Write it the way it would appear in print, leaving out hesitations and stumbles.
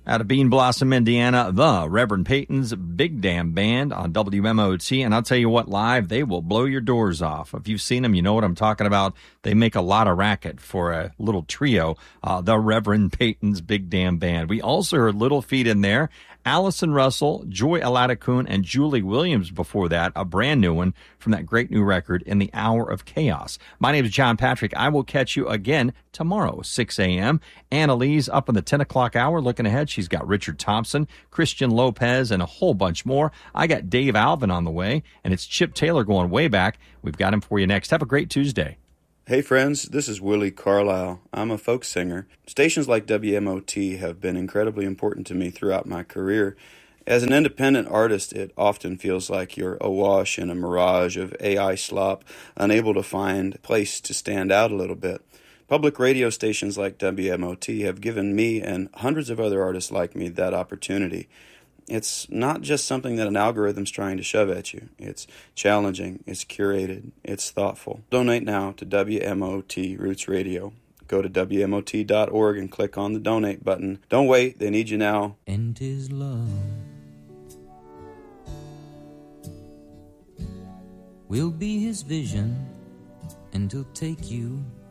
Out of Bean Blossom, Indiana, the Reverend Peyton's Big Damn Band on WMOT. And I'll tell you what, live, they will blow your doors off. If you've seen them, you know what I'm talking about. They make a lot of racket for a little trio, the Reverend Peyton's Big Damn Band. We also heard Little Feat in there. Allison Russell, Joy Aladakun, and Julie Williams before that, a brand new one from that great new record, In the Hour of Chaos. My name is John Patrick. I will catch you again tomorrow, 6 a.m. Annalise up in the 10 o'clock hour. Looking ahead, she's got Richard Thompson, Christian Lopez, and a whole bunch more. I got Dave Alvin on the way, and it's Chip Taylor going way back. We've got him for you next. Have a great Tuesday. Hey friends, this is Willie Carlisle. I'm a folk singer. Stations like WMOT have been incredibly important to me throughout my career. As an independent artist, it often feels like you're awash in a mirage of AI slop, unable to find a place to stand out a little bit. Public radio stations like WMOT have given me and hundreds of other artists like me that opportunity. It's not just something that an algorithm's trying to shove at you. It's challenging, it's curated, it's thoughtful. Donate now to WMOT Roots Radio. Go to WMOT.org and click on the donate button. Don't wait, they need you now. And 'tis love will be his vision, and he'll take you